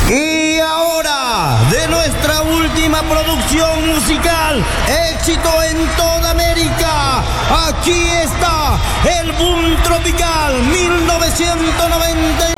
Y ahora, de nuestra última producción musical, éxito en toda América, aquí está el boom tropical 1990.